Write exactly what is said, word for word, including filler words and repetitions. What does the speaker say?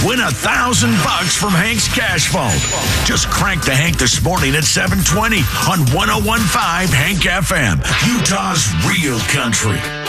Win a thousand bucks from Hank's Cash Vault. Just crank the Hank This Morning at seven twenty on one oh one point five Hank F M, Utah's real country.